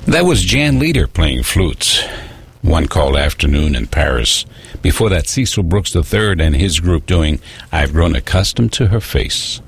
That was Jan Leader playing flutes. One called Afternoon in Paris. Before that, Cecil Brooks III and his group doing I've Grown Accustomed to Her Face.